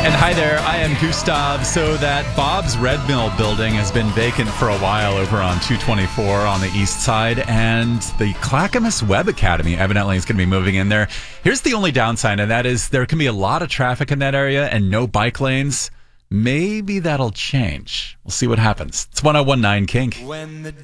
And hi there, I am Gustav. So that Bob's Red Mill building has been vacant for a while over on 224 on the east side, and the Clackamas Web Academy evidently is going to be moving in there. Here's the only downside, and that is there can be a lot of traffic in that area and no bike lanes. Maybe that'll change. We'll see what happens. It's 101.9 Kink.